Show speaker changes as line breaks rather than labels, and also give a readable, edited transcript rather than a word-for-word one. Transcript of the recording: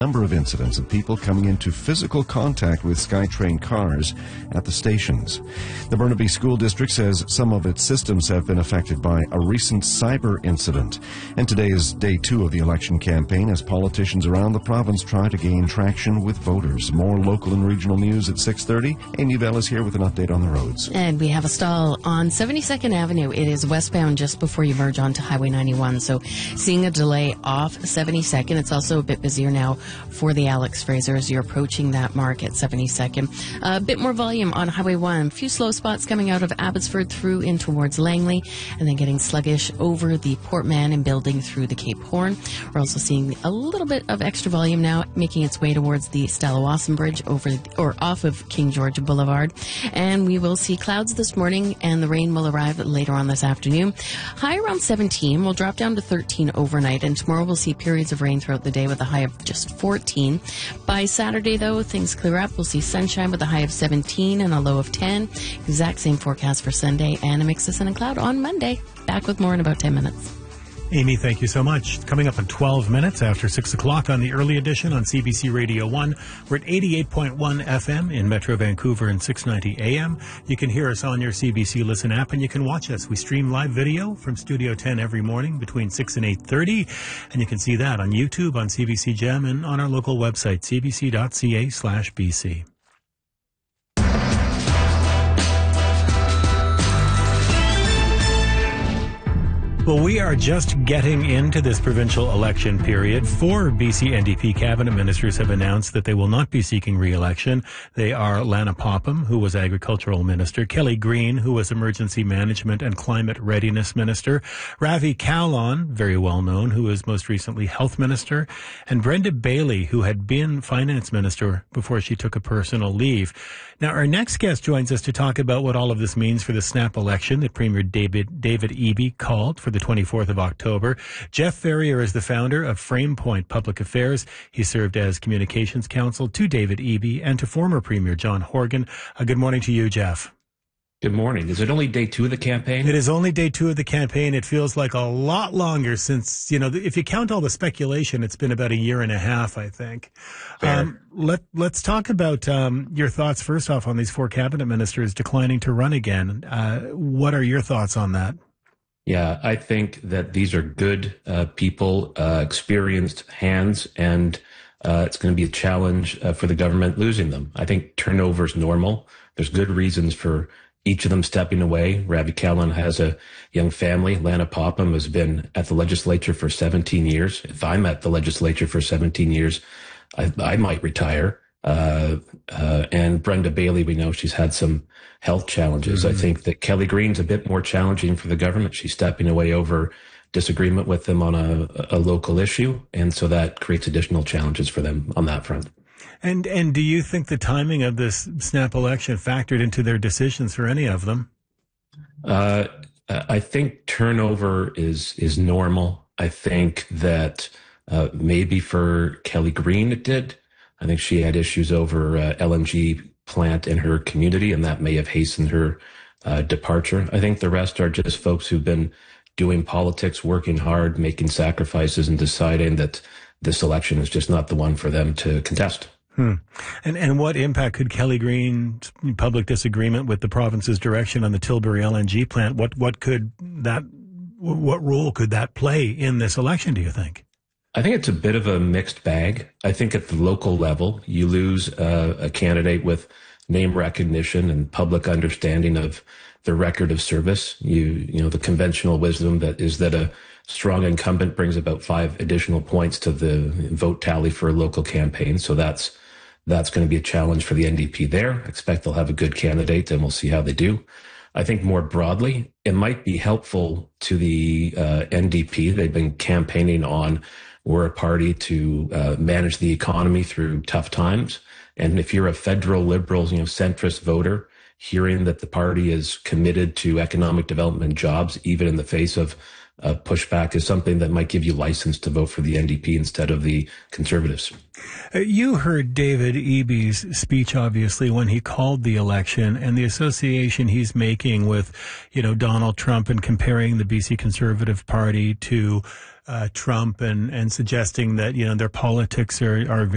Number of incidents of people coming into physical contact with SkyTrain cars at the stations. The Burnaby School District says some of its systems have been affected by a recent cyber incident. And today is day 2 of the election campaign as politicians around the province try to gain traction with voters. More local and regional news at 6:30. Amy Bell is here with an update on the roads.
And we have a stall on 72nd Avenue. It is westbound just before you merge onto Highway 91. So seeing a delay off 72nd. It's also a bit busier now for the Alex Fraser as you're approaching that mark at 72nd. A bit more volume on Highway 1. A few slow spots coming out of Abbotsford through in towards Langley, and then getting sluggish over the Port Mann and building through the Cape Horn. We're also seeing a little bit of extra volume now making its way towards the Stella-Wasson Bridge off of King George Boulevard. And we will see clouds this morning, and the rain will arrive later on this afternoon. High around 17. We'll drop down to 13 overnight, and tomorrow we'll see periods of rain throughout the day with a high of just 14. By Saturday, though, things clear up. We'll see sunshine with a high of 17 and a low of 10. Exact same forecast for Sunday, and a mix of sun and cloud on Monday. Back with more in about 10 minutes.
Amy, thank you so much. Coming up in 12 minutes after 6 o'clock on the early edition on CBC Radio 1. We're at 88.1 FM in Metro Vancouver and 690 AM. You can hear us on your CBC Listen app, and you can watch us. We stream live video from Studio 10 every morning between 6 and 8:30, and you can see that on YouTube, on CBC Gem, and on our local website, cbc.ca/BC. Well, we are just getting into this provincial election period. 4 BC NDP cabinet ministers have announced that they will not be seeking re-election. They are Lana Popham, who was Agricultural Minister, Kelly Green, who was Emergency Management and Climate Readiness Minister, Ravi Kahlon, very well known, who was most recently Health Minister, and Brenda Bailey, who had been Finance Minister before she took a personal leave. Now, our next guest joins us to talk about what all of this means for the snap election that Premier David Eby called for the 24th of October. Jeff Ferrier is the founder of FramePoint Public Affairs. He served as communications counsel to David Eby and to former Premier John Horgan. Good morning to you, Jeff.
Good morning. Is it only day 2 of the campaign?
It is only day 2 of the campaign. It feels like a lot longer since, if you count all the speculation, it's been about a year and a half, I think. Let's talk about your thoughts first off on these 4 cabinet ministers declining to run again. What are your thoughts on that?
Yeah, I think that these are good people, experienced hands, and it's going to be a challenge for the government losing them. I think turnover is normal. There's good reasons for each of them stepping away. Ravi Kahlon has a young family. Lana Popham has been at the legislature for 17 years. If I'm at the legislature for 17 years, I might retire. And Brenda Bailey, we know she's had some health challenges. I think that Kelly Green's a bit more challenging for the government. She's stepping away over disagreement with them on a local issue. And so that creates additional challenges for them on that front.
And do you think the timing of this snap election factored into their decisions for any of them?
I think turnover is normal. I think that maybe for Kelly Green it did. I think she had issues over LNG plant in her community, and that may have hastened her departure. I think the rest are just folks who've been doing politics, working hard, making sacrifices, and deciding that this election is just not the one for them to contest.
And what impact could Kelly Green's public disagreement with the province's direction on the Tilbury LNG plant, what role could that play in this election, do you think?
I think it's a bit of a mixed bag. I think at the local level, you lose a candidate with name recognition and public understanding of the record of service. The conventional wisdom that a strong incumbent brings about 5 additional points to the vote tally for a local campaign. So that's going to be a challenge for the NDP there. I expect they'll have a good candidate, and we'll see how they do. I think more broadly, it might be helpful to the NDP. They've been campaigning on we're a party to manage the economy through tough times. And if you're a federal liberal, centrist voter, hearing that the party is committed to economic development and jobs, even in the face of pushback, is something that might give you license to vote for the NDP instead of the Conservatives.
You heard David Eby's speech, obviously, when he called the election, and the association he's making with, Donald Trump, and comparing the BC Conservative Party to Trump, and suggesting that, their politics are